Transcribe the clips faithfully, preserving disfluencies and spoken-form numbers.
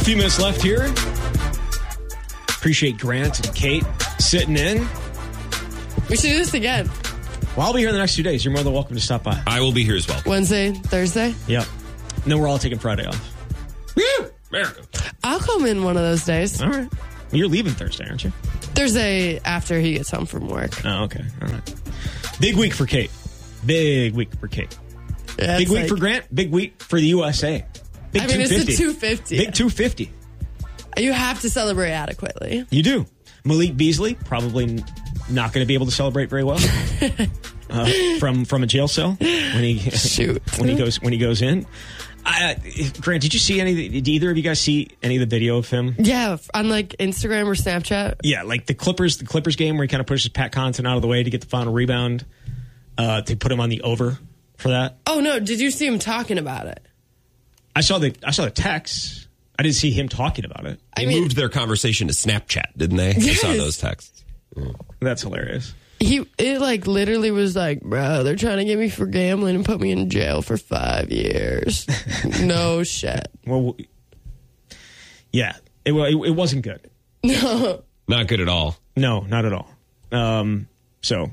few minutes left here. Appreciate Grant and Kate sitting in. We should do this again. Well, I'll be here in the next few days. You're more than welcome to stop by. I will be here as well. Wednesday, Thursday? Yep. And then we're all taking Friday off. Woo! America. I'll come in one of those days. All right. Well, you're leaving Thursday, aren't you? Thursday after he gets home from work. Oh, okay. All right. Big week for Kate. Big week for Kate. Yeah, Big week like, for Grant. Big week for the U S A. Big I mean, it's the two fifty. two fifty. Big two fifty. You have to celebrate adequately. You do. Malik Beasley, probably not going to be able to celebrate very well uh, from from a jail cell when he Shoot. when he goes when he goes in. Uh, Grant, did you see any? Did either of you guys see any of the video of him? Yeah, on like Instagram or Snapchat. Yeah, like the Clippers, the Clippers game where he kind of pushes Pat Connaughton out of the way to get the final rebound. Uh, to put him on the over for that. Oh no! Did you see him talking about it? I saw the I saw the text. I didn't see him talking about it. They I mean, moved their conversation to Snapchat, didn't they? Yes. I saw those texts. Mm. That's hilarious. He it like literally was like, bro, they're trying to get me for gambling and put me in jail for five years. No shit. Well, yeah, it, it it wasn't good. No, Not good at all. No, not at all. Um, so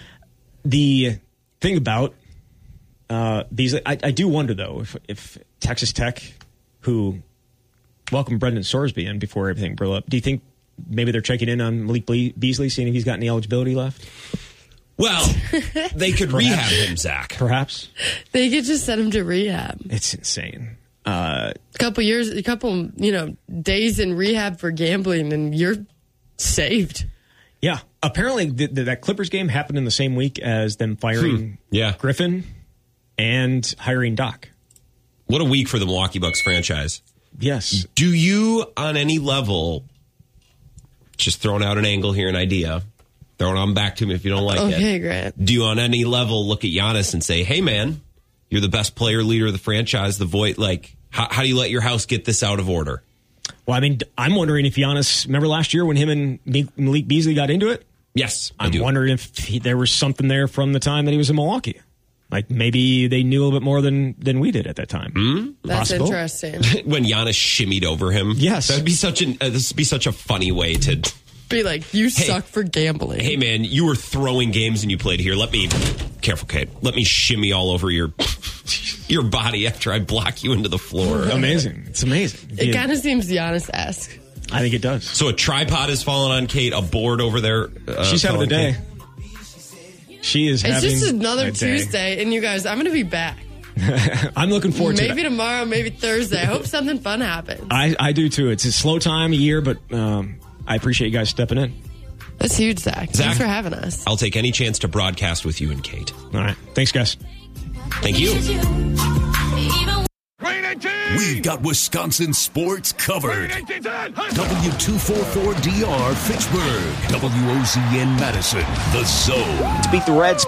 the thing about uh, these, I, I do wonder though if if Texas Tech, who welcomed Brendan Sorsby in before everything blew up, do you think maybe they're checking in on Malik Beasley, seeing if he's got any eligibility left? Well, they could rehab him, Zach. Perhaps. they could just send him to rehab. It's insane. Uh, A couple years, a couple you know days in rehab for gambling, and you're saved. yeah. Apparently, th- th- that Clippers game happened in the same week as them firing Hmm. Yeah. Griffin and hiring Doc. What a week for the Milwaukee Bucks franchise. Yes. Do you, on any level, just throwing out an angle here, an idea, throwing on back to me if you don't like it. Okay, Grant. Do you, on any level, look at Giannis and say, hey, man, you're the best player leader of the franchise, the void, like, how, how do you let your house get this out of order? Well, I mean, I'm wondering if Giannis, remember last year when him and Malik Beasley got into it? Yes, I I'm do. wondering if he, there was something there from the time that he was in Milwaukee. Like maybe they knew a little bit more than, than we did at that time. Mm? That's Possible. interesting. When Giannis shimmied over him. Yes. That'd be such an, uh, this would be such a funny way to... Be like, you suck for gambling. Hey, man, you were throwing games and you played here. Let me, careful, Kate. Let me shimmy all over your your body after I block you into the floor. Amazing. It's amazing. It Yeah, kind of seems Giannis-esque. I think it does. So a tripod is falling on Kate, a board over there. Uh, She's having a falling day. Kate. She is It's having just another a day. Tuesday, and you guys, I'm going to be back. I'm looking forward to Maybe it. tomorrow, maybe Thursday. I hope something fun happens. I, I do too. It's a slow time of year, but um, I appreciate you guys stepping in. That's huge, Zach. Zach? Thanks for having us. I'll take any chance to broadcast with you and Kate. All right. Thanks, guys. Thank you. We've got Wisconsin sports covered. W two forty-four D R Fitchburg. W O Z N Madison. The Zone. To beat the Reds.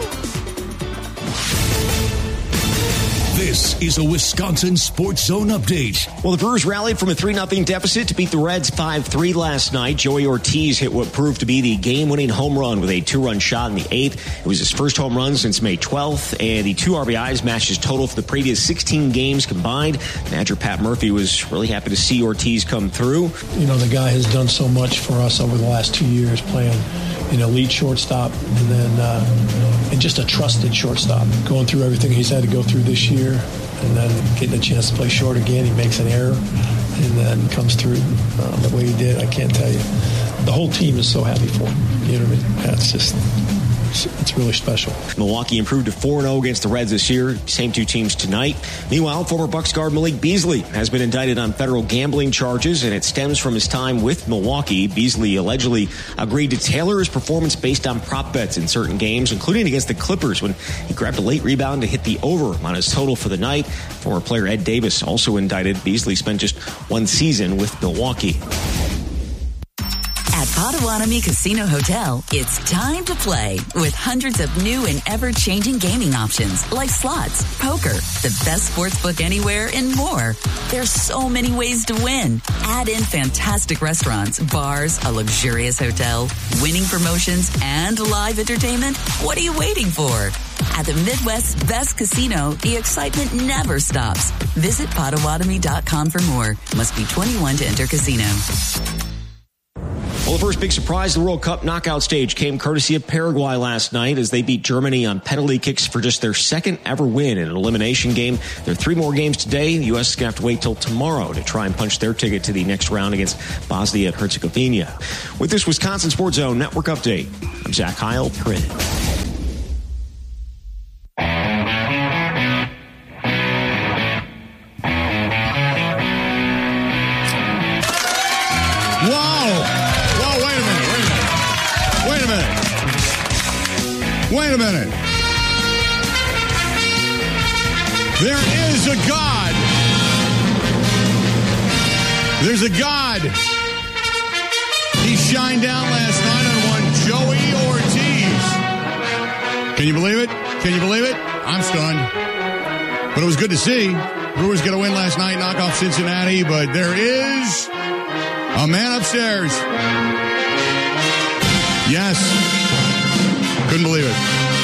This is a Wisconsin Sports Zone update. Well, the Brewers rallied from a three nothing deficit to beat the Reds five three last night. Joey Ortiz hit what proved to be the game-winning home run with a two-run shot in the eighth. It was his first home run since May twelfth, and the two R B Is matched his total for the previous sixteen games combined. Manager Pat Murphy was really happy to see Ortiz come through. You know, the guy has done so much for us over the last two years playing, you know, lead shortstop and then uh, and just a trusted shortstop. Going through everything he's had to go through this year and then getting a chance to play short again, he makes an error and then comes through uh, the way he did. I can't tell you. The whole team is so happy for him. You know what I mean? That's just... It's really special. Milwaukee improved to four and oh against the Reds this year. Same two teams tonight. Meanwhile, former Bucks guard Malik Beasley has been indicted on federal gambling charges, and it stems from his time with Milwaukee. Beasley allegedly agreed to tailor his performance based on prop bets in certain games, including against the Clippers when he grabbed a late rebound to hit the over on his total for the night. Former player Ed Davis also indicted. Beasley spent just one season with Milwaukee. At Potawatomi Casino Hotel, it's time to play with hundreds of new and ever-changing gaming options like slots, poker, the best sportsbook anywhere, and more. There's so many ways to win. Add in fantastic restaurants, bars, a luxurious hotel, winning promotions, and live entertainment. What are you waiting for? At the Midwest's best casino, the excitement never stops. Visit Potawatomi dot com for more. Must be twenty-one to enter casino. Well, the first big surprise of the World Cup knockout stage came courtesy of Paraguay last night as they beat Germany on penalty kicks for just their second ever win in an elimination game. There are three more games today. The U S is going to have to wait till tomorrow to try and punch their ticket to the next round against Bosnia and Herzegovina. With this Wisconsin Sports Zone Network update, I'm Zach Heil. Print. Wait a minute. There is a God. There's a God. He shined down last night on one Joey Ortiz. Can you believe it? Can you believe it? I'm stunned. But it was good to see. Brewers get a win last night, knock off Cincinnati, but there is a man upstairs. Yes. Couldn't believe it.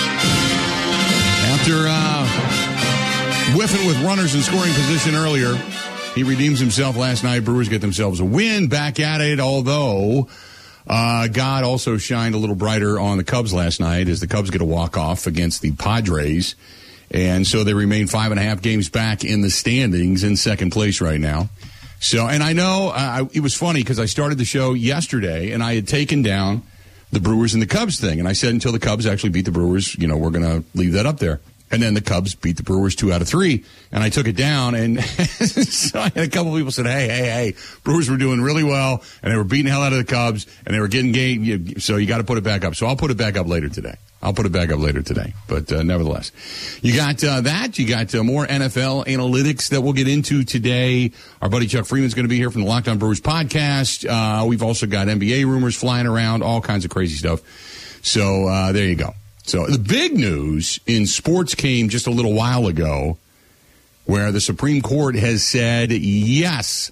After uh, whiffing with runners in scoring position earlier, he redeems himself last night. Brewers get themselves a win. Back at it, although uh, God also shined a little brighter on the Cubs last night as the Cubs get a walk-off against the Padres. And so they remain five and a half games back in the standings in second place right now. So, and I know uh, it was funny because I started the show yesterday and I had taken down the Brewers and the Cubs thing. And I said until the Cubs actually beat the Brewers, you know, we're going to leave that up there. And then the Cubs beat the Brewers two out of three. And I took it down. And so I had a couple of people said, hey, hey, hey, Brewers were doing really well. And they were beating the hell out of the Cubs. And they were getting game. So you got to put it back up. So I'll put it back up later today. I'll put it back up later today. But uh, nevertheless, you got uh, that. You got uh, more N F L analytics that we'll get into today. Our buddy Chuck Freeman's going to be here from the Locked On Brewers podcast. Uh, we've also got N B A rumors flying around, all kinds of crazy stuff. So uh, there you go. So the big news in sports came just a little while ago where the Supreme Court has said, yes,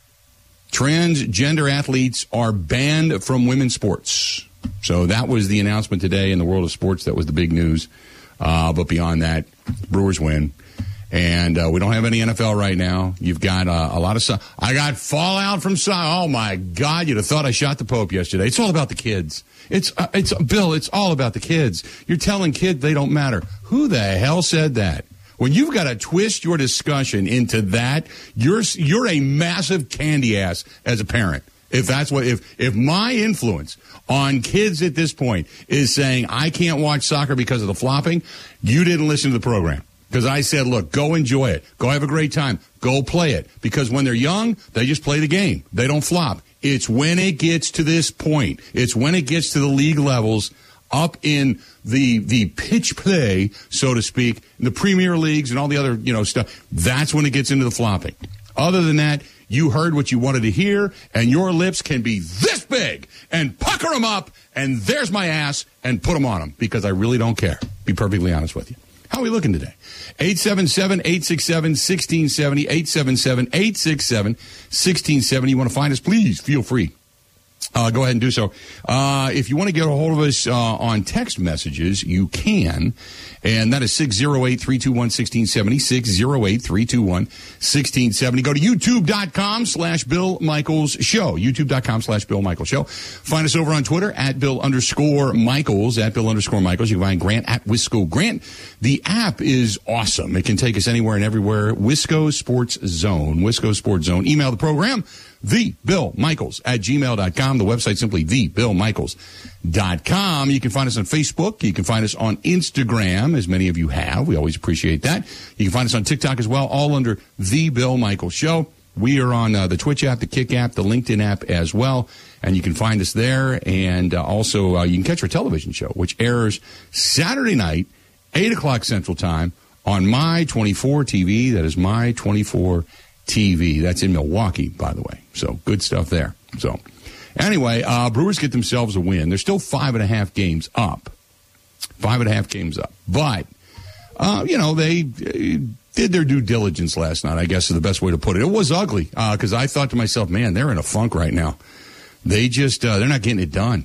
transgender athletes are banned from women's sports. So that was the announcement today in the world of sports. That was the big news. Uh, but beyond that, Brewers win. And uh, we don't have any N F L right now. You've got uh, a lot of so- – I got fallout from so- – oh, my God. You'd have thought I shot the Pope yesterday. It's all about the kids. It's uh, it's Bill, it's all about the kids. You're telling kids they don't matter. Who the hell said that? When you've got to twist your discussion into that, you're you're a massive candy ass as a parent. If that's what, if, if my influence on kids at this point is saying I can't watch soccer because of the flopping, you didn't listen to the program. Because I said, look, go enjoy it. Go have a great time. Go play it. Because when they're young, they just play the game. They don't flop. It's when it gets to this point. It's when it gets to the league levels up in the the pitch play, so to speak, the Premier Leagues and all the other, you know, stuff. That's when it gets into the flopping. Other than that, you heard what you wanted to hear, and your lips can be this big, and pucker them up, and there's my ass, and put them on them, because I really don't care. Be perfectly honest with you. How are we looking today? eight seven seven, eight six seven, one six seven zero, eight seven seven, eight six seven, one six seven zero. You want to find us, please feel free. Uh, go ahead and do so. Uh, if you want to get a hold of us uh, on text messages, you can. And that is six oh eight, three two one, one six seven zero, six oh eight, three two one, one six seven zero. Go to youtube.com slash Bill Michaels Show. youtube.com slash Bill Michaels Show. Find us over on Twitter at Bill underscore Michaels, at Bill underscore Michaels. You can find Grant at Wisco Grant. The app is awesome. It can take us anywhere and everywhere. Wisco Sports Zone. Wisco Sports Zone. Email the program, the Bill Michaels at gmail dot com. The website simply the bill michaels dot com. You can find us on Facebook. You can find us on Instagram, as many of you have. We always appreciate that. You can find us on TikTok as well, all under The Bill Michaels Show. We are on uh, the Twitch app, the Kick app, the LinkedIn app as well, and you can find us there. And uh, also, uh, you can catch our television show, which airs Saturday night, eight o'clock Central Time, on My twenty-four T V. That is My twenty-four T V. That's in Milwaukee, by the way. So good stuff there. So anyway, uh, Brewers get themselves a win. They're still five and a half games up. Five and a half games up. But, uh, you know, they uh, did their due diligence last night, I guess is the best way to put it. It was ugly because uh, I thought to myself, man, they're in a funk right now. They just, uh, they're not getting it done.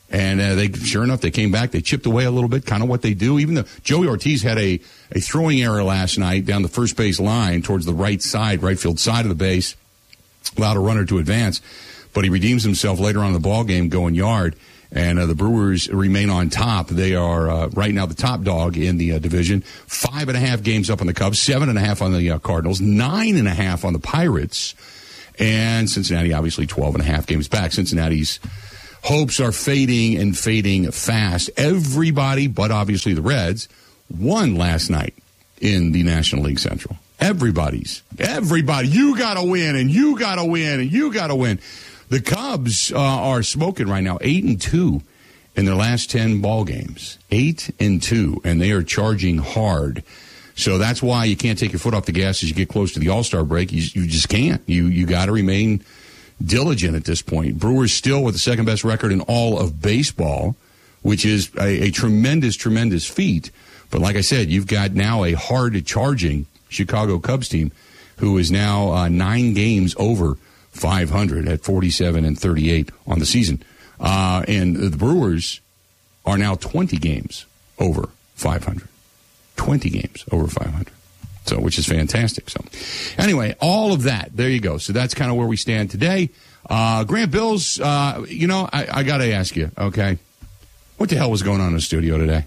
And uh, they, sure enough, they came back. They chipped away a little bit, kind of what they do. Even though Joey Ortiz had a, a throwing error last night down the first base line towards the right side, right field side of the base, allowed a runner to advance. But he redeems himself later on in the ball game going yard. And uh, the Brewers remain on top. They are uh, right now the top dog in the uh, division. Five and a half games up on the Cubs, seven and a half on the uh, Cardinals, nine and a half on the Pirates. And Cincinnati, obviously, twelve and a half games back. Cincinnati's hopes are fading and fading fast. Everybody, but obviously the Reds, won last night in the National League Central. Everybody's. Everybody. You got to win, and you got to win, and you got to win. The Cubs uh, are smoking right now, eight and two in their last ten ball games. Eight and two, and they are charging hard. So that's why you can't take your foot off the gas as you get close to the All-Star break. You, you just can't. You you got to remain diligent at this point. Brewers still with the second best record in all of baseball, which is a, a tremendous, tremendous feat. But like I said, you've got now a hard-charging Chicago Cubs team who is now uh, nine games over five hundred at forty-seven and thirty-eight on the season. Uh, and the Brewers are now twenty games over five hundred. twenty games over five hundred. So, which is fantastic. So, anyway, all of that. There you go. So that's kind of where we stand today. Uh, Grant Bills, uh, you know, I, I got to ask you, okay, what the hell was going on in the studio today?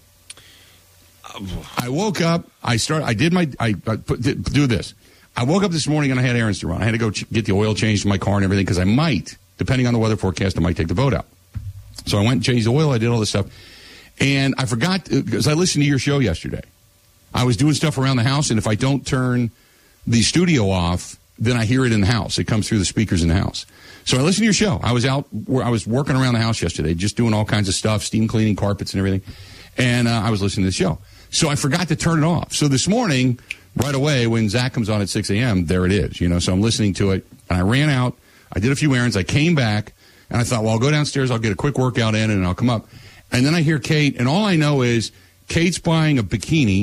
I woke up. I start. I did my. I, I put, did, do this. I woke up this morning and I had errands to run. I had to go ch- get the oil changed in my car and everything because I might, depending on the weather forecast, I might take the boat out. So I went and changed the oil. I did all this stuff, and I forgot because I listened to your show yesterday. I was doing stuff around the house, and if I don't turn the studio off, then I hear it in the house. It comes through the speakers in the house. So I listened to your show. I was out. I was working around the house yesterday, just doing all kinds of stuff, steam cleaning, carpets, and everything. And uh, I was listening to the show. So I forgot to turn it off. So this morning, right away, when Zach comes on at six a.m., there it is. You know, so I'm listening to it, and I ran out. I did a few errands. I came back, and I thought, well, I'll go downstairs. I'll get a quick workout in, and I'll come up. And then I hear Kate, and all I know is Kate's buying a bikini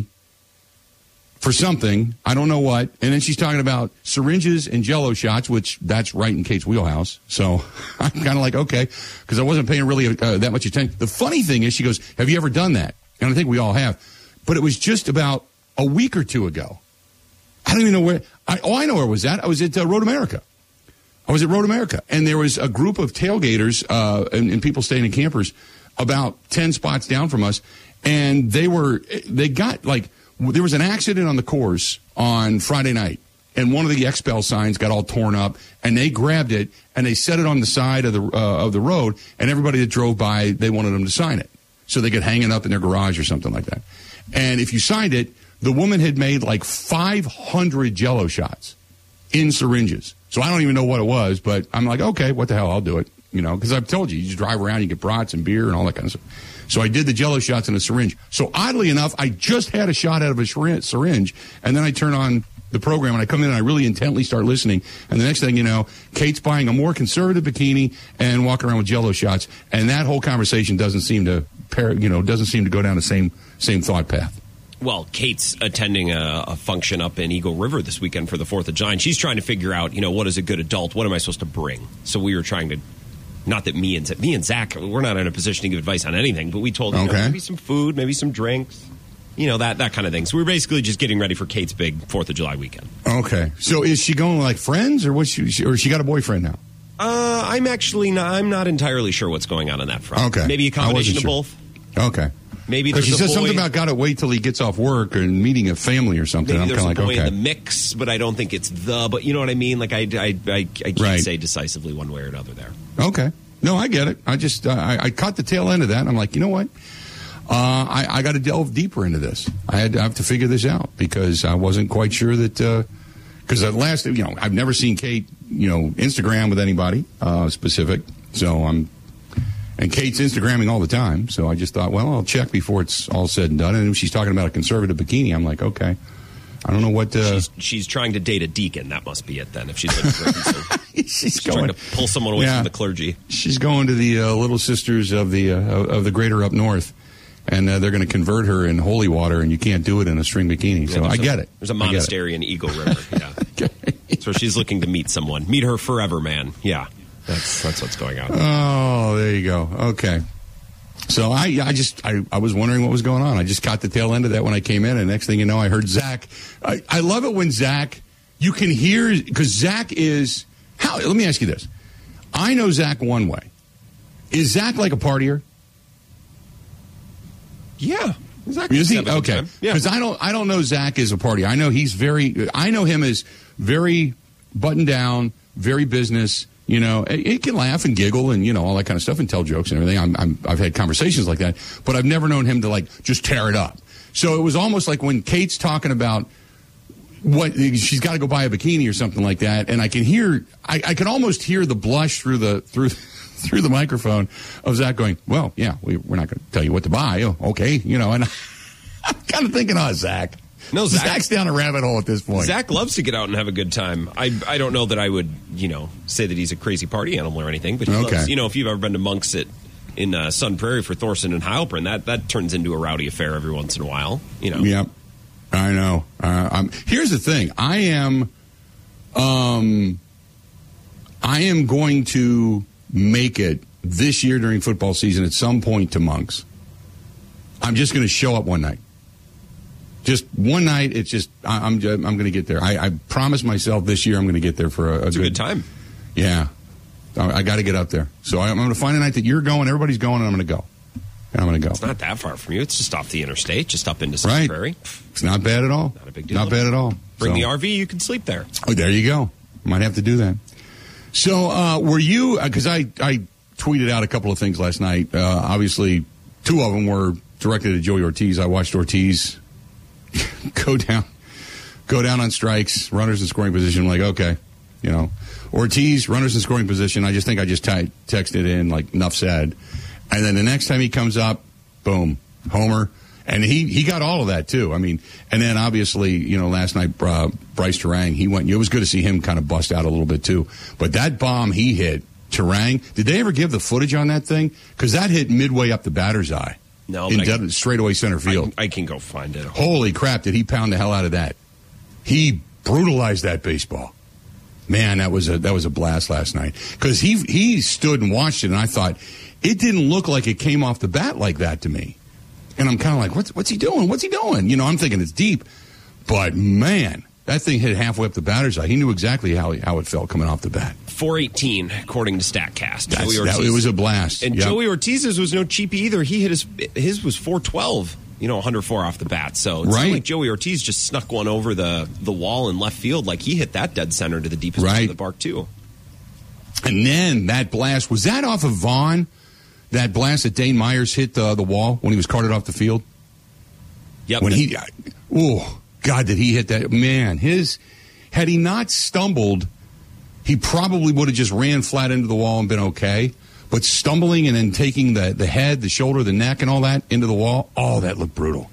for something. I don't know what. And then she's talking about syringes and Jell-O shots, which that's right in Kate's wheelhouse. So I'm kind of like, okay, because I wasn't paying really uh, that much attention. The funny thing is, she goes, have you ever done that? And I think we all have. But it was just about a week or two ago. I don't even know where. I, oh, I know where it was at. I was at uh, Road America. I was at Road America. And there was a group of tailgaters uh, and, and people staying in campers about ten spots down from us. And they were, they got like, there was an accident on the course on Friday night. And one of the Expel signs got all torn up. And they grabbed it and they set it on the side of the uh, of the road. And everybody that drove by, they wanted them to sign it so they could hang it up in their garage or something like that. And if you signed it, the woman had made like five hundred Jell-O shots in syringes. So I don't even know what it was, but I'm like, okay, what the hell, I'll do it. You know, because I've told you, you just drive around, you get brats and beer and all that kind of stuff. So I did the Jell-O shots in a syringe. So oddly enough, I just had a shot out of a syringe, and then I turn on the program, and I come in and I really intently start listening. And the next thing you know, Kate's buying a more conservative bikini and walking around with Jell-O shots. And that whole conversation doesn't seem to pair, you know, doesn't seem to go down the same same thought path. Well, Kate's attending a, a function up in Eagle River this weekend for the fourth of July. And she's trying to figure out, you know, what is a good adult? What am I supposed to bring? So we were trying to, not that me and me and Zach, we're not in a position to give advice on anything, but we told her, okay, you know, maybe some food, maybe some drinks, you know, that that kind of thing. So we're basically just getting ready for Kate's big fourth of July weekend. Okay. So is she going with, like, friends, or what's she, or she got a boyfriend now? Uh, I'm actually not, I'm not entirely sure what's going on on that front. Okay. Maybe a combination of sure. both. Okay. Maybe because she said boy, something about got to wait till he gets off work or meeting a family or something. Maybe I'm there's kind a of boy like, okay. in the mix, but I don't think it's the. But you know what I mean? Like I, I, I, I can't right. say decisively one way or another there. Okay. No, I get it. I just uh, I, I caught the tail end of that. And I'm like, you know what? Uh, I, I got to delve deeper into this. I had to I have to figure this out because I wasn't quite sure that. Because uh, at last, you know, I've never seen Kate, you know, Instagram with anybody uh, specific. So I'm. And Kate's Instagramming all the time, so I just thought, well, I'll check before it's all said and done. And she's talking about a conservative bikini. I'm like, okay, I don't know what. Uh, she's, she's trying to date a deacon. That must be it then. If she's like, so she's, she's going, trying to pull someone away yeah, from the clergy. She's going to the uh, Little Sisters of the uh, of the Greater Up North, and uh, they're going to convert her in holy water, and you can't do it in a string bikini. So yeah, I a, get it. There's a monastery in Eagle River. Yeah. Okay. So she's looking to meet someone, meet her forever man. Yeah. That's that's what's going on. Oh, there you go. Okay. So I, I just, I, I was wondering what was going on. I just caught the tail end of that when I came in, and next thing you know, I heard Zach. I, I love it when Zach, you can hear, because Zach is, how, let me ask you this. I know Zach one way. Is Zach like a partier? Yeah. Zach is he? Okay. Yeah. Because I don't, I don't know Zach as a partier. I know he's very, I know him as very buttoned down, very business. You know, he can laugh and giggle and, you know, all that kind of stuff and tell jokes and everything. I'm, I'm, I've had conversations like that, but I've never known him to, like, just tear it up. So it was almost like when Kate's talking about what she's got to go buy a bikini or something like that, and I can hear, I, I can almost hear the blush through the through through the microphone of Zach going, well, yeah, we, we're not going to tell you what to buy. Oh, okay, you know, and I'm kind of thinking, oh, Zach. No, Zach, Zach's down a rabbit hole at this point. Zach loves to get out and have a good time. I I don't know that I would, you know, say that he's a crazy party animal or anything, but he okay. loves, you know, if you've ever been to Monk's at, in uh, Sun Prairie for Thorson and Heilprin, that, that turns into a rowdy affair every once in a while, you know. Yep, I know. Uh, I'm, here's the thing. I am, um, I am going to make it this year during football season at some point to Monk's. I'm just going to show up one night. Just one night, it's just, I, I'm I'm going to get there. I, I promised myself this year I'm going to get there for a, a, it's good, a good time. Yeah. I, I got to get up there. So I, I'm going to find a night that you're going, everybody's going, and I'm going to go. And I'm going to go. It's not that far from you. It's just off the interstate, just up into Sun right. Prairie. It's not bad at all. Not a big deal. Not bad at all. Bring so. the R V, you can sleep there. Oh, there you go. Might have to do that. So uh, were you, because I, I tweeted out a couple of things last night. Uh, obviously, two of them were directed at Joey Ortiz. I watched Ortiz go down, go down on strikes, runners in scoring position. I'm like, okay, you know, Ortiz, runners in scoring position. I just think I just t- texted in like enough said, and then the next time he comes up, boom, homer, and he he got all of that too. I mean, and then obviously, you know, last night uh, Bryce Terang, he went. It was good to see him kind of bust out a little bit too. But that bomb he hit, Terang, did they ever give the footage on that thing? Because that hit midway up the batter's eye. No, in but dead, straightaway center field. I, I can go find it. Holy crap, did he pound the hell out of that? He brutalized that baseball. Man, that was a that was a blast last night. Because he he stood and watched it, and I thought, it didn't look like it came off the bat like that to me. And I'm kind of like, what's what's he doing? What's he doing? You know, I'm thinking it's deep. But, man, that thing hit halfway up the batter's eye. He knew exactly how how it felt coming off the bat. four eighteen, according to StatCast. That's, Joey Ortiz. That, it was a blast. And yep. Joey Ortiz's was no cheapie either. He hit his his was four twelve, you know, one hundred four off the bat. So it's right. not like Joey Ortiz just snuck one over the, the wall in left field. Like, he hit that dead center to the deepest right. part of the park, too. And then that blast, was that off of Vaughn? That blast that Dane Myers hit uh, the wall when he was carted off the field? Yep. When he, oh, God, did he hit that? Man, his, had he not stumbled, he probably would have just ran flat into the wall and been okay. But stumbling and then taking the, the head, the shoulder, the neck, and all that into the wall, oh, that looked brutal.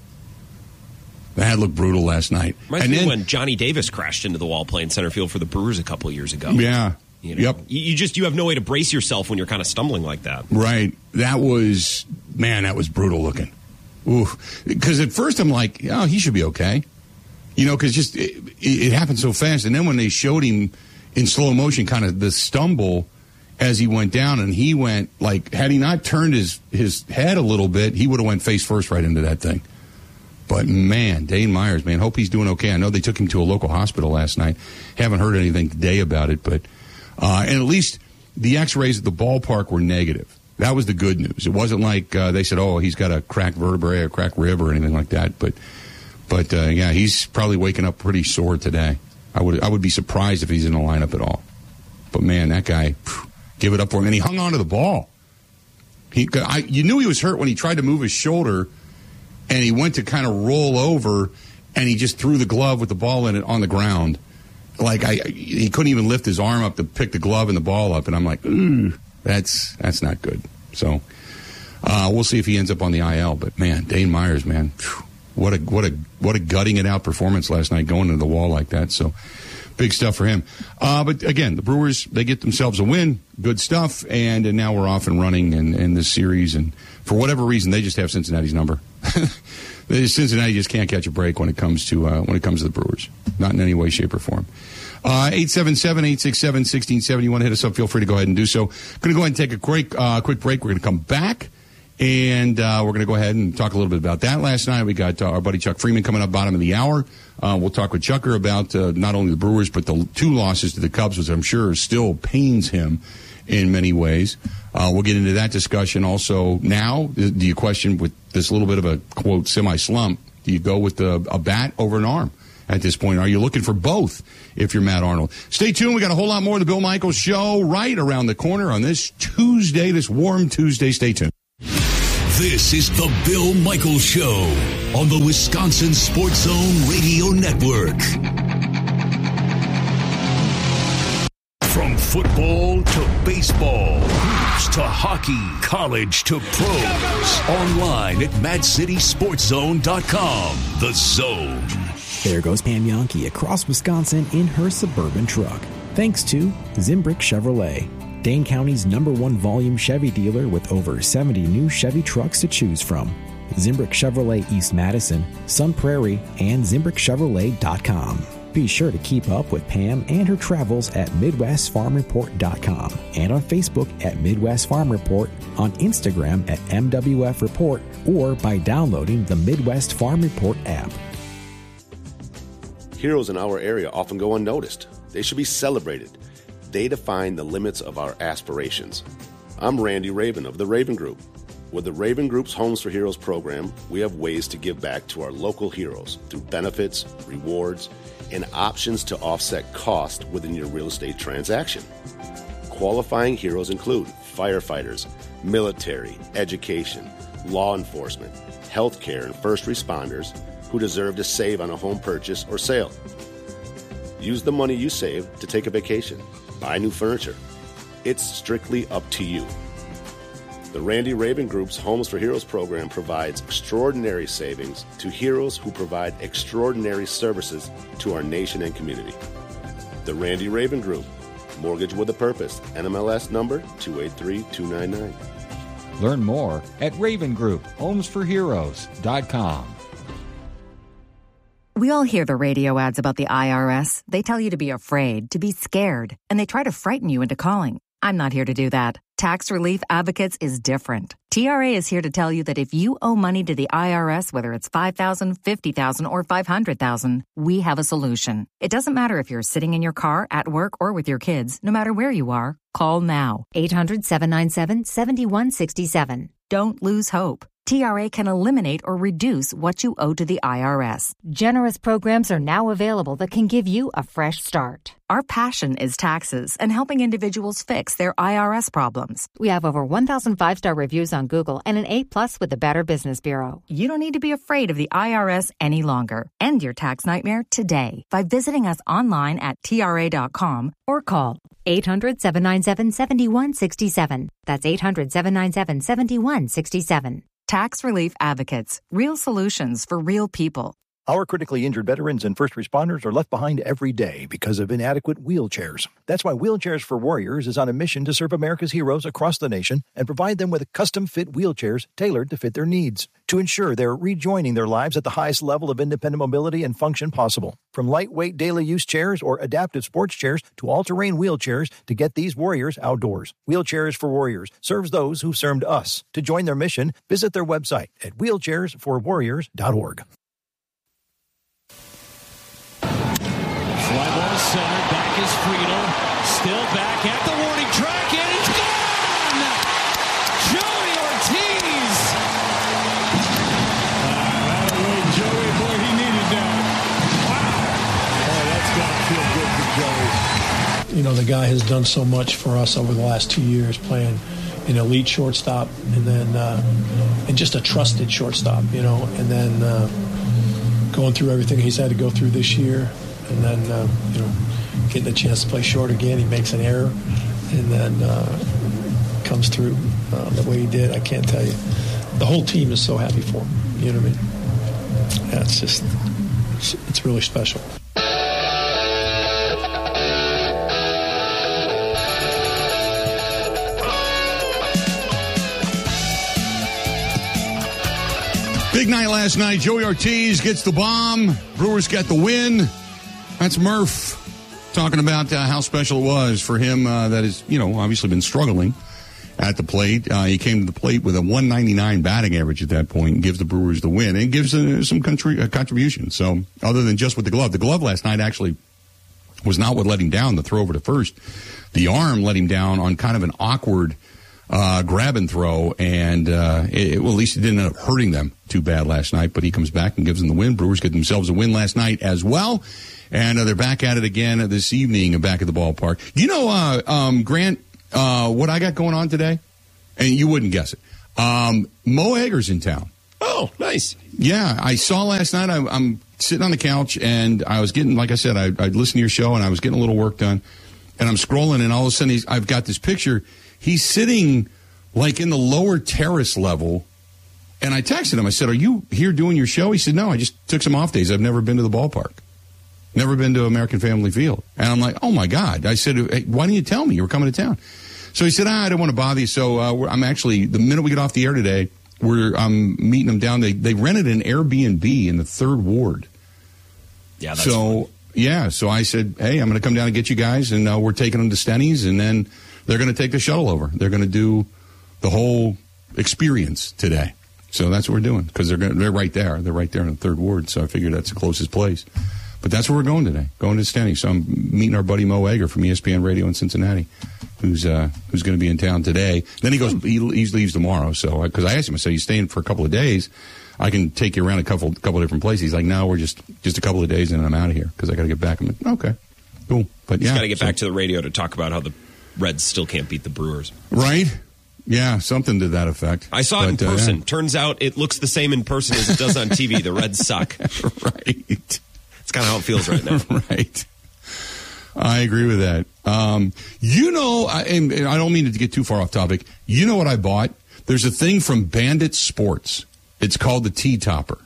That looked brutal last night. Reminds and me then, when Johnny Davis crashed into the wall playing center field for the Brewers a couple years ago. Yeah. You know, yep. You, you just, you have no way to brace yourself when you're kind of stumbling like that. Right. That was, man, that was brutal looking. Ooh. Because at first I'm like, oh, he should be okay. You know, because just, it, it happened so fast. And then when they showed him in slow motion, kind of the stumble as he went down, and he went, like, had he not turned his, his head a little bit, he would have went face first right into that thing. But, man, Dane Myers, man, hope he's doing okay. I know they took him to a local hospital last night. Haven't heard anything today about it, but, uh, and at least the x-rays at the ballpark were negative. That was the good news. It wasn't like uh, they said, oh, he's got a cracked vertebrae or cracked rib or anything like that. But, but uh, yeah, he's probably waking up pretty sore today. I would I would be surprised if he's in the lineup at all. But, man, that guy, phew, give it up for him. And he hung on to the ball. He, I, you knew he was hurt when he tried to move his shoulder, and he went to kind of roll over, and he just threw the glove with the ball in it on the ground. Like, I, he couldn't even lift his arm up to pick the glove and the ball up. And I'm like, ooh, that's that's not good. So uh, we'll see if he ends up on the I L. But, man, Dane Myers, man, phew, what a what a what a gutting it out performance last night, going into the wall like that. So big stuff for him. Uh, but again, the Brewers, they get themselves a win, good stuff, and, and now we're off and running in, in this series. And for whatever reason, they just have Cincinnati's number. Cincinnati just can't catch a break when it comes to uh, when it comes to the Brewers, not in any way, shape, or form. Uh, eight seven seven, eight six seven, one six seven zero. You want to hit us up, feel free to go ahead and do so. Going to go ahead and take a quick, uh, quick break. We're going to come back And uh, we're going to go ahead and talk a little bit about that. Last night, we got uh, our buddy Chuck Freeman coming up bottom of the hour. Uh, we'll talk with Chucker about uh, not only the Brewers, but the two losses to the Cubs, which I'm sure still pains him in many ways. Uh, we'll get into that discussion also now. Do you question, with this little bit of a, quote, semi-slump, do you go with the, a bat over an arm at this point? Are you looking for both if you're Matt Arnold? Stay tuned. We got a whole lot more of the Bill Michaels Show right around the corner on this Tuesday, this warm Tuesday. Stay tuned. This is the Bill Michaels Show on the Wisconsin Sports Zone Radio Network. From football to baseball, to hockey, college to pros. Online at mad city sports zone dot com. The Zone. There goes Pam Yonke across Wisconsin in her Suburban truck. Thanks to Zimbrick Chevrolet, Dane County's number one volume Chevy dealer with over seventy new Chevy trucks to choose from. Zimbrick Chevrolet East Madison, Sun Prairie, and zimbrick chevrolet dot com. Be sure to keep up with Pam and her travels at midwest farm report dot com and on Facebook at Midwest Farm Report, on Instagram at M W F Report, or by downloading the Midwest Farm Report app. Heroes in our area often go unnoticed. They should be celebrated. They define the limits of our aspirations. I'm Randy Raven of the Raven Group. With the Raven Group's Homes for Heroes program, we have ways to give back to our local heroes through benefits, rewards, and options to offset cost within your real estate transaction. Qualifying heroes include firefighters, military, education, law enforcement, healthcare, and first responders who deserve to save on a home purchase or sale. Use the money you save to take a vacation, buy new furniture. It's strictly up to you. The Randy Raven Group's Homes for Heroes program provides extraordinary savings to heroes who provide extraordinary services to our nation and community. The Randy Raven Group, mortgage with a purpose, N M L S number two eight three two nine nine. Learn more at Raven Group Homes for Heroes dot com. We all hear the radio ads about the I R S. They tell you to be afraid, to be scared, and they try to frighten you into calling. I'm not here to do that. Tax Relief Advocates is different. T R A is here to tell you that if you owe money to the I R S, whether it's five thousand dollars, fifty thousand dollars, or five hundred thousand dollars, we have a solution. It doesn't matter if you're sitting in your car, at work, or with your kids. No matter where you are, call now. eight hundred, seven nine seven, seven one six seven. Don't lose hope. T R A can eliminate or reduce what you owe to the I R S. Generous programs are now available that can give you a fresh start. Our passion is taxes and helping individuals fix their I R S problems. We have over one thousand five-star reviews on Google and an A plus with the Better Business Bureau. You don't need to be afraid of the I R S any longer. End your tax nightmare today by visiting us online at T R A dot com or call eight hundred, seven nine seven, seven one six seven. That's eight hundred, seven nine seven, seven one six seven. Tax Relief Advocates. Real solutions for real people. Our critically injured veterans and first responders are left behind every day because of inadequate wheelchairs. That's why Wheelchairs for Warriors is on a mission to serve America's heroes across the nation and provide them with custom-fit wheelchairs tailored to fit their needs to ensure they're rejoining their lives at the highest level of independent mobility and function possible. From lightweight daily use chairs or adaptive sports chairs to all-terrain wheelchairs to get these warriors outdoors. Wheelchairs for Warriors serves those who served us. To join their mission, visit their website at wheelchairs for warriors dot org. Fly ball center, back is Friedel, still back at the warning track, and he's gone! Joey Ortiz! Uh, right away, Joey, boy, he needed that. Wow! Oh, that's got to feel good for Joey. You know, the guy has done so much for us over the last two years, playing an elite shortstop, and then uh, and just a trusted shortstop, you know, and then uh, going through everything he's had to go through this year. And then, uh, you know, getting a chance to play short again, he makes an error, and then uh, comes through uh, the way he did. I can't tell you. The whole team is so happy for him. You know what I mean? Yeah, it's just, it's, it's really special. Big night last night. Joey Ortiz gets the bomb. Brewers get the win. That's Murph talking about uh, how special it was for him uh, that has, you know, obviously been struggling. at the plate. Uh, he came to the plate with a one ninety-nine batting average at that point and gives the Brewers the win and gives uh, some country, uh, contribution. So other than just with the glove, the glove last night actually was not what let him down, the throw over to first. The arm let him down on kind of an awkward uh, grab and throw, and uh, it, well, at least it didn't end up hurting them too bad last night, but he comes back and gives them the win. Brewers get themselves a win last night as well, and uh, they're back at it again this evening back at the ballpark. You know, uh, um, Grant, uh, what I got going on today? And you wouldn't guess it. Um, Mo Egger's in town. Oh, nice. Yeah, I saw last night. I, I'm sitting on the couch, and I was getting, like I said, I, I'd listened to your show, and I was getting a little work done. And I'm scrolling, and all of a sudden, he's, I've got this picture. He's sitting, like, in the lower terrace level. And I texted him. I said, are you here doing your show? He said, no, I just took some off days. I've never been to the ballpark. Never been to American Family Field. And I'm like, oh, my God. I said, hey, why didn't you tell me you were coming to town? So he said, ah, I don't want to bother you. So uh, we're, I'm actually, the minute we get off the air today, we're I'm meeting them down. They they rented an Airbnb in the third ward. Yeah, that's so fun. yeah. So I said, hey, I'm going to come down and get you guys, and uh, we're taking them to Stenny's, and then they're going to take the shuttle over. They're going to do the whole experience today. So that's what we're doing because they're gonna, they're right there. They're right there in the third ward. So I figured that's the closest place. But that's where we're going today. Going to Stenny's. So I'm meeting our buddy Mo Egger from E S P N Radio in Cincinnati, who's uh, who's going to be in town today. Then he goes. He, he leaves tomorrow. So because I asked him, I said, "You staying for a couple of days? I can take you around a couple couple of different places." He's like, "No, we're just just a couple of days, and I'm out of here because I got to get back." I'm like, "Okay, cool." But He's yeah, got to get so, back to the radio to talk about how the Reds still can't beat the Brewers. Right? Yeah, something to that effect. I saw it but, in person. Uh, yeah. Turns out it looks the same in person as it does on T V. The Reds suck. Right. It's kind of how it feels right now. Right. I agree with that. Um, you know, I, and, and I don't mean to get too far off topic. You know what I bought? There's a thing from Bandit Sports. It's called the T-Topper.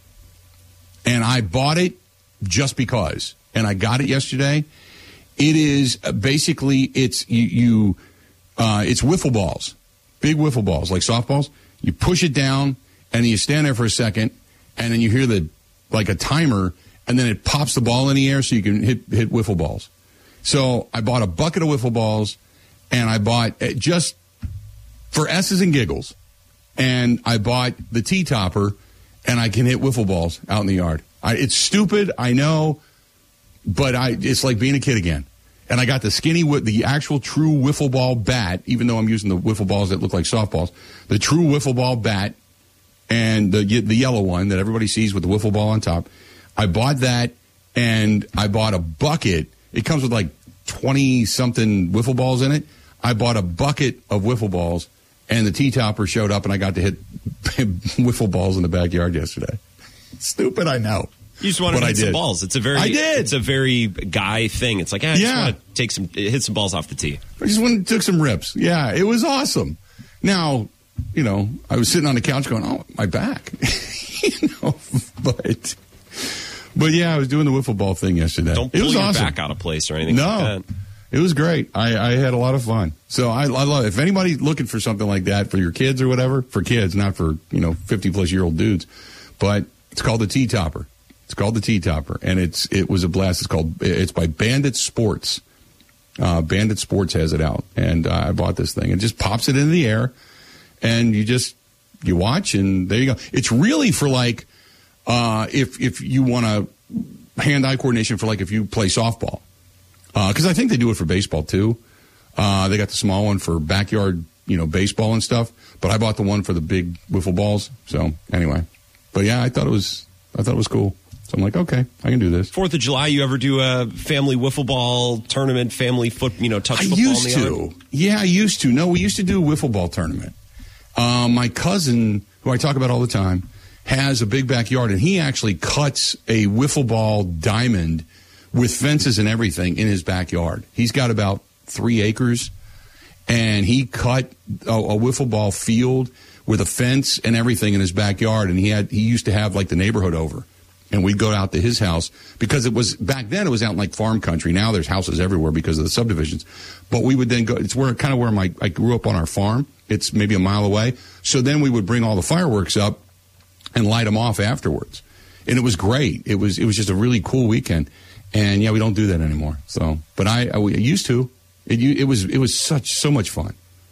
And I bought it just because. And I got it yesterday. It is uh, basically, it's you, you uh, it's wiffle balls. Big wiffle balls, like softballs. You push it down, and then you stand there for a second, and then you hear the like a timer, and then it pops the ball in the air so you can hit hit wiffle balls. So I bought a bucket of wiffle balls, and I bought uh, just for S's and giggles, and I bought the T-Topper, and I can hit wiffle balls out in the yard. I, it's stupid, I know, but I it's like being a kid again. And I got the skinny, the actual true wiffle ball bat, even though I'm using the wiffle balls that look like softballs, the true wiffle ball bat, and the the yellow one that everybody sees with the wiffle ball on top. I bought that, and I bought a bucket. It comes with like twenty-something wiffle balls in it. I bought a bucket of wiffle balls, and the T-Topper showed up, and I got to hit wiffle balls in the backyard yesterday. Stupid, I know. You just want to but hit some balls. It's a very, I did. It's a very guy thing. It's like, eh, I just yeah. want to take some, hit some balls off the tee. I just went and took some rips. Yeah, it was awesome. Now, you know, I was sitting on the couch going, "Oh, my back," you know, but, but yeah, I was doing the wiffle ball thing yesterday. Don't pull it was your awesome. back out of place or anything no, like that. It was great. I, I had a lot of fun. So I, I love it. If anybody's looking for something like that for your kids or whatever, for kids, not for, you know, fifty plus year old dudes, but it's called the T-Topper. It's called the T-Topper, and it's it was a blast. It's called it's by Bandit Sports. Uh, Bandit Sports has it out, and uh, I bought this thing. It just pops it into the air, and you just you watch, and there you go. It's really for like uh, if if you want to hand-eye coordination for like if you play softball, because uh, I think they do it for baseball too. Uh, they got the small one for backyard, you know, baseball and stuff. But I bought the one for the big wiffle balls. So anyway, but yeah, I thought it was I thought it was cool. So I'm like, okay, I can do this. Fourth of July, you ever do a family wiffle ball tournament, family foot, you know, touch I football used in the to. yard? Yeah, I used to. No, we used to do a wiffle ball tournament. Uh, my cousin, who I talk about all the time, has a big backyard, and he actually cuts a wiffle ball diamond with fences and everything in his backyard. He's got about three acres, and he cut a, a wiffle ball field with a fence and everything in his backyard, and he had he used to have like the neighborhood over. And we'd go out to his house because it was back then it was out in like farm country. Now there's houses everywhere because of the subdivisions. But we would then go. It's where kind of where my I grew up on our farm. It's maybe a mile away. So then we would bring all the fireworks up and light them off afterwards. And it was great. It was it was just a really cool weekend. And yeah, we don't do that anymore. So, but I, I used to. It it was it was such so much fun,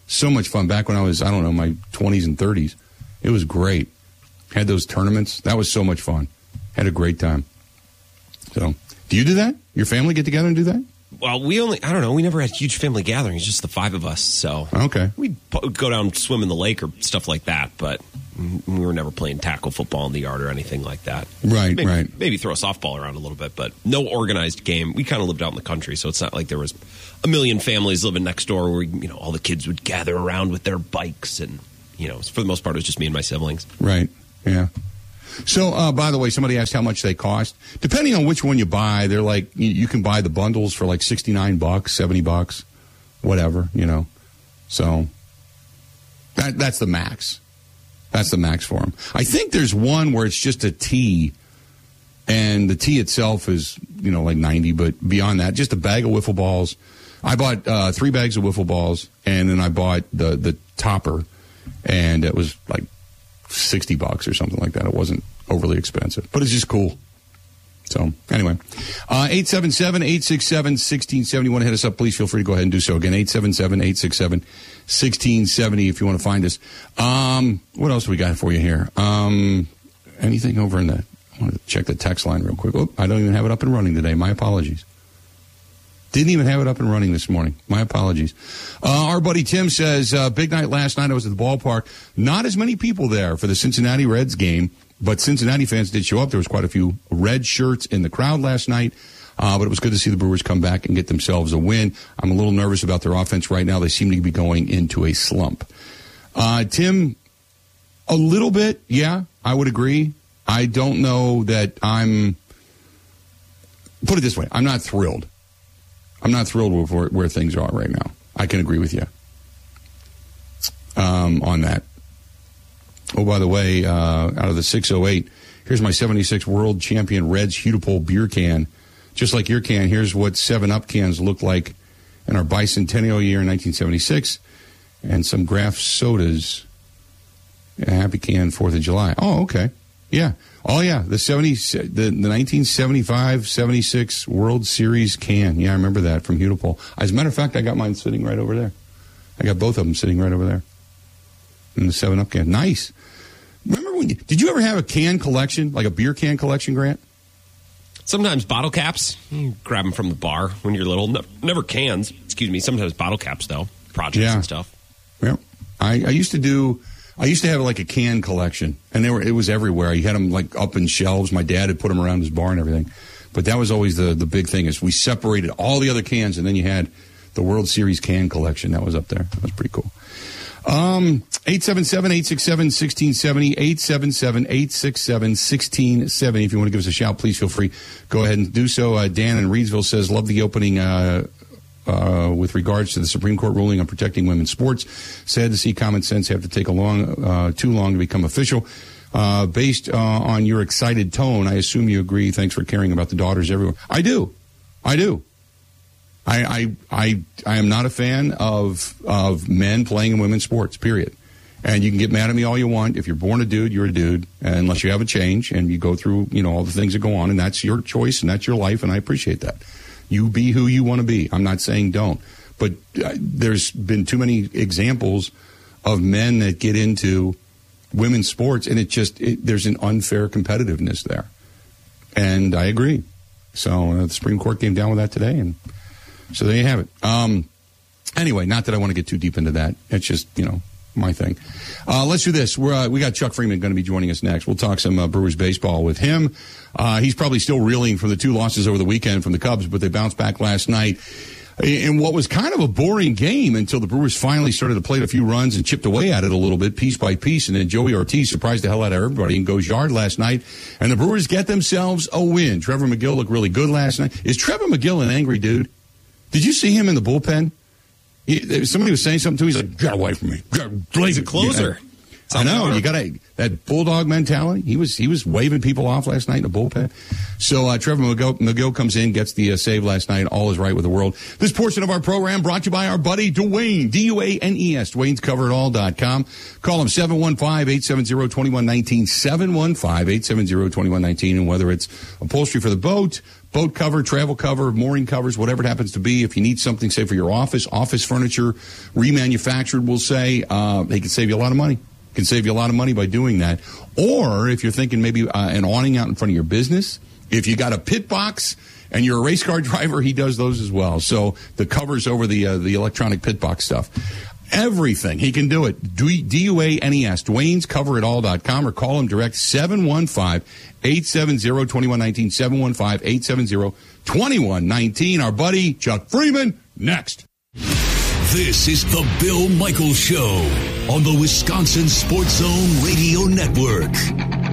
So much fun. Back when I was, I don't know, my twenties and thirties. It was great. Had those tournaments. That was so much fun. Had a great time. So, do you do that? Your family get together and do that? Well, we only, I don't know, we never had huge family gatherings, just the five of us. So, okay. We'd go down, swim in the lake or stuff like that, but we were never playing tackle football in the yard or anything like that. Right, maybe, right. Maybe throw a softball around a little bit, but no organized game. We kind of lived out in the country, so it's not like there was a million families living next door where, you know, all the kids would gather around with their bikes and, you know, for the most part, it was just me and my siblings. Right, yeah. So, uh, by the way, somebody asked how much they cost. Depending on which one you buy, they're like, you, you can buy the bundles for like sixty-nine bucks, seventy bucks, whatever, you know. So, that that's the max. That's the max for them. I think there's one where it's just a tee, and the tee itself is, you know, like ninety, but beyond that, just a bag of wiffle balls. I bought uh, three bags of wiffle balls, and then I bought the, the topper, and it was like sixty bucks or something like that. It wasn't overly expensive, but it's just cool. So anyway, uh, eight seven seven, eight six seven, one six seven zero. You want to hit us up, please feel free to go ahead and do so. Again, eight seven seven, eight six seven, one six seven zero if you want to find us. Um, what else we got for you here? Um, anything over in the, I want to check the text line real quick. Oh, I don't even have it up and running today. My apologies. Didn't even have it up and running this morning. My apologies. Uh, our buddy Tim says, uh, big night last night. I was at the ballpark. Not as many people there for the Cincinnati Reds game, but Cincinnati fans did show up. There was quite a few red shirts in the crowd last night, uh, but it was good to see the Brewers come back and get themselves a win. I'm a little nervous about their offense right now. They seem to be going into a slump. Uh, Tim, a little bit, yeah, I would agree. I don't know that I'm, put it this way, I'm not thrilled. I'm not thrilled with where, where things are right now. I can agree with you um, on that. Oh, by the way, uh, out of the six oh eight, here's my seventy-six World Champion Reds Hudipole beer can. Just like your can, here's what seven up cans look like in our bicentennial year in nineteen seventy-six. And some Graf sodas. A happy can, fourth of July. Oh, okay. Yeah. Oh, yeah. The seventy, the, the nineteen seventy-five seventy-six World Series can. Yeah, I remember that from Hudipole. As a matter of fact, I got mine sitting right over there. I got both of them sitting right over there. In the seven up can. Nice. Remember when you, did you ever have a can collection, like a beer can collection, Grant? Sometimes bottle caps. You grab them from the bar when you're little. No, never cans. Excuse me. Sometimes bottle caps, though. Projects yeah. and stuff. Yeah. I, I used to do... I used to have like a can collection, and they were it was everywhere. You had them like up in shelves. My dad had put them around his bar and everything. But that was always the, the big thing is we separated all the other cans, and then you had the World Series can collection. That was up there. That was pretty cool. Um, eight seven seven, eight six seven, one six seven zero, eight seven seven, eight six seven, one six seven zero. If you want to give us a shout, please feel free. Go ahead and do so. Uh, Dan in Reedsville says, love the opening uh Uh, with regards to the Supreme Court ruling on protecting women's sports. Sad to see common sense have to take a long, uh, too long to become official. Uh, based uh, on your excited tone, I assume you agree. Thanks for caring about the daughters everywhere. I do. I do. I I I, I am not a fan of of men playing in women's sports, period. And you can get mad at me all you want. If you're born a dude, you're a dude, unless you have a change and you go through, you know, all the things that go on, and that's your choice and that's your life, and I appreciate that. You be who you want to be. I'm not saying don't. But uh, there's been too many examples of men that get into women's sports, and it just, it, there's an unfair competitiveness there. And I agree. So uh, the Supreme Court came down with that today, and so there you have it. Um, anyway, not that I want to get too deep into that. It's just, you know, my thing. Uh, let's do this. We're, uh, we got Chuck Freeman going to be joining us next. We'll talk some uh, Brewers baseball with him. Uh, he's probably still reeling from the two losses over the weekend from the Cubs, but they bounced back last night in what was kind of a boring game until the Brewers finally started to play a few runs and chipped away at it a little bit, piece by piece. And then Joey Ortiz surprised the hell out of everybody and goes yard last night. And the Brewers get themselves a win. Trevor McGill looked really good last night. Is Trevor McGill an angry dude? Did you see him in the bullpen? He, somebody was saying something to him. He's like, get away from me. He's a closer. I know you got to that bulldog mentality. He was he was waving people off last night in the bullpen. So uh, Trevor McGill, McGill comes in, gets the uh, save last night. All is right with the world. This portion of our program brought to you by our buddy Dwayne, D U A N E S, Dwayne's Cover It All dot com. Call him seven one five, eight seven zero, two one one nine, seven one five, eight seven zero, two one one nine, and whether it's upholstery for the boat, boat cover, travel cover, mooring covers, whatever it happens to be. If you need something, say, for your office, office furniture, remanufactured, we'll say, uh, they can save you a lot of money. Can save you a lot of money by doing that. Or if you're thinking maybe uh, an awning out in front of your business, if you got a pit box and you're a race car driver, he does those as well. So the covers over the uh, the electronic pit box stuff. Everything. He can do it. D U A N E S, Dwayne's Cover It All dot com, or call him direct, seven one five, eight seven zero, two one one nine, seven one five, eight seven zero, two one one nine. Our buddy Chuck Freeman, next. This is the Bill Michaels Show on the Wisconsin Sports Zone Radio Network.